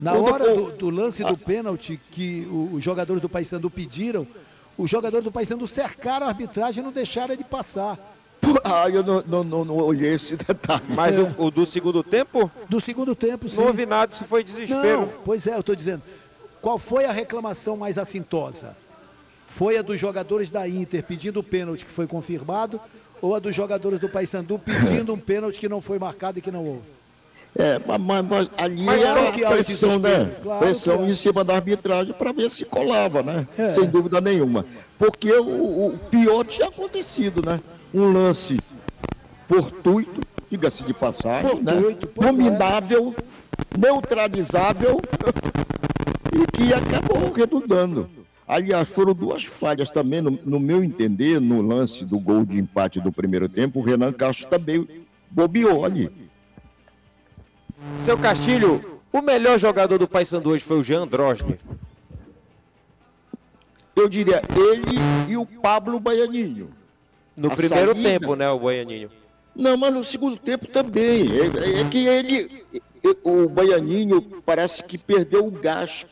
Na hora do lance do pênalti que os jogadores do Paysandu pediram, os jogadores do Paysandu cercaram a arbitragem e não deixaram ele passar. Eu não olhei esse detalhe. Mas o do segundo tempo? Do segundo tempo, sim. Não houve nada, isso foi desespero. Não, pois é, eu estou dizendo. Qual foi a reclamação mais assintosa? Foi a dos jogadores da Inter pedindo o pênalti que foi confirmado, ou a dos jogadores do Paysandu pedindo um pênalti que não foi marcado e que não houve? Mas ali claro que há pressão, né? Claro pressão em cima da arbitragem para ver se colava, né? É. Sem dúvida nenhuma. Porque o pior tinha acontecido, né? Um lance fortuito, diga-se de passagem, né? Dominável, neutralizável e que acabou redundando. Aliás, foram duas falhas também, no meu entender, no lance do gol de empate do primeiro tempo, o Renan Castro também bobeou ali. Seu Castilho, o melhor jogador do Paysandu hoje foi o Jean Drosler. Eu diria ele e o Pablo Baianinho. No primeiro tempo, né, o Baianinho? Não, mas no segundo tempo também. É que o Baianinho parece que perdeu o gás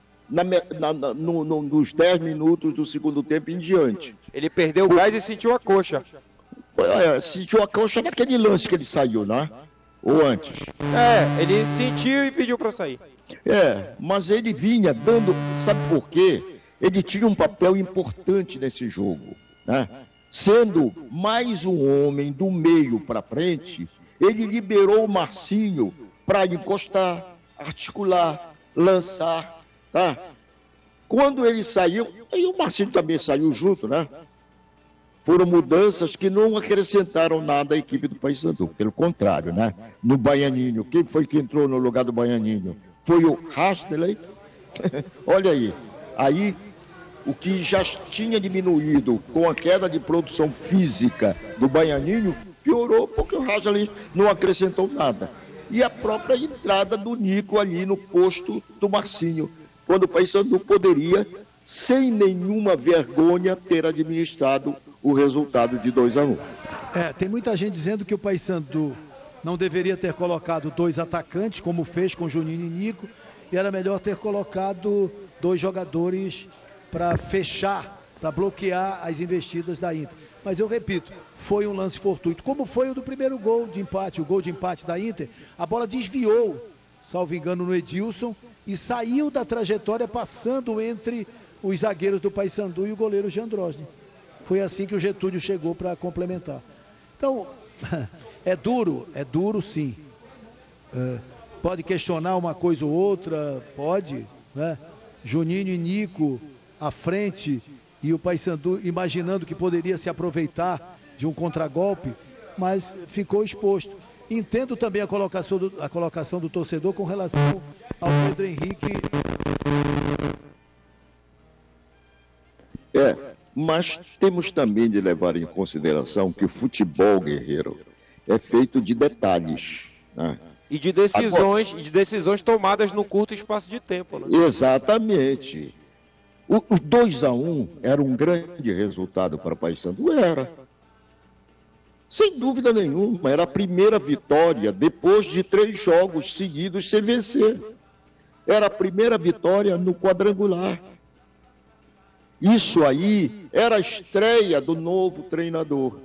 nos 10 minutos do segundo tempo em diante. Ele perdeu o gás e sentiu a coxa. Sentiu a coxa naquele lance que ele saiu, né? Ou antes. Ele sentiu e pediu para sair. Mas ele vinha dando, sabe por quê? Ele tinha um papel importante nesse jogo, né? Sendo mais um homem do meio para frente, ele liberou o Marcinho para encostar, articular, lançar, tá? Quando ele saiu, aí o Marcinho também saiu junto, né? Foram mudanças que não acrescentaram nada à equipe do Paysandu, pelo contrário, né? No Baianinho, quem foi que entrou no lugar do Baianinho? Foi o Rastley. Olha aí, o que já tinha diminuído com a queda de produção física do Baianinho, piorou porque o Rastley não acrescentou nada. E a própria entrada do Nico ali no posto do Marcinho, quando o Paysandu poderia, sem nenhuma vergonha, ter administrado o resultado de 2-1. Tem muita gente dizendo que o Paysandu não deveria ter colocado 2 atacantes, como fez com Juninho e Nico, e era melhor ter colocado 2 jogadores para fechar, para bloquear as investidas da Inter. Mas eu repito, foi um lance fortuito, como foi o do primeiro gol de empate, o gol de empate da Inter. A bola desviou, salvo engano, no Edilson, e saiu da trajetória passando entre os zagueiros do Paysandu e o goleiro Jean Drosler. Foi assim que o Getúlio chegou para complementar. Então, é duro sim. Pode questionar uma coisa ou outra, pode, né? Juninho e Nico à frente e o Paysandu imaginando que poderia se aproveitar de um contragolpe, mas ficou exposto. Entendo também a colocação do torcedor com relação ao Pedro Henrique. Mas temos também de levar em consideração que o futebol, Guerreiro, é feito de detalhes, né? E de decisões tomadas no curto espaço de tempo, né? Exatamente. O 2-1 era um grande resultado para o Paysandu? Era. Sem dúvida nenhuma, era a primeira vitória depois de 3 jogos seguidos sem vencer. Era a primeira vitória no quadrangular. Isso aí era a estreia do novo treinador.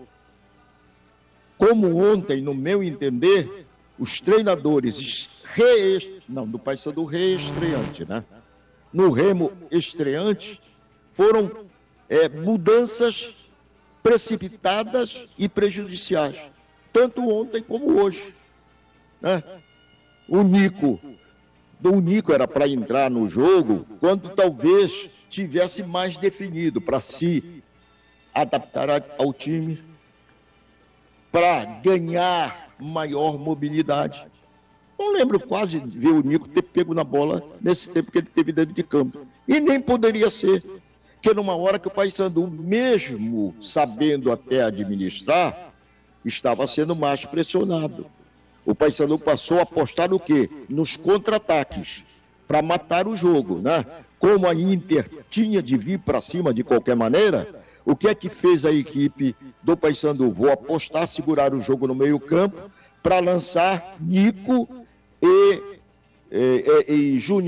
Como ontem, no meu entender, os treinadores do Paysandu reestreante, né? No Remo estreante, foram mudanças precipitadas e prejudiciais, tanto ontem como hoje, né? O Nico era para entrar no jogo quando talvez tivesse mais definido para se adaptar ao time, para ganhar maior mobilidade. Não lembro quase de ver o Nico ter pego na bola nesse tempo que ele teve dentro de campo. E nem poderia ser, porque numa hora que o Paysandu, mesmo sabendo até administrar, estava sendo mais pressionado. O Paysandu passou a apostar no quê? Nos contra-ataques, para matar o jogo, né? Como a Inter tinha de vir para cima de qualquer maneira, o que é que fez a equipe do Paysandu? Vou apostar, segurar o jogo no meio-campo, para lançar Nico e e Juninho